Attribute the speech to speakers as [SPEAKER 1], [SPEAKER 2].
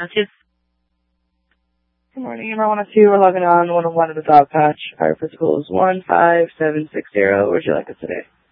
[SPEAKER 1] noches.
[SPEAKER 2] Good morning, Marijuana 2. We're logging on 101 of the dog patch. Our physical is 15760. Where'd you like us today?